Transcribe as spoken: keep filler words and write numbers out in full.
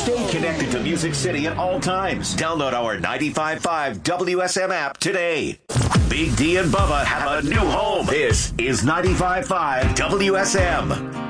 Stay connected to Music City at all times. Download our ninety-five point five W S M app today. Big D and Bubba have a new home. This is ninety-five point five W S M.